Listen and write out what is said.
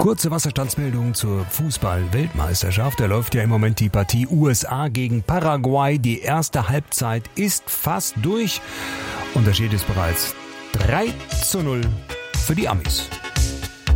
Kurze Wasserstandsmeldung zur Fußball-Weltmeisterschaft. Da läuft ja im Moment die Partie USA gegen Paraguay. Die erste Halbzeit ist fast durch und da steht es bereits 3:0 für die Amis.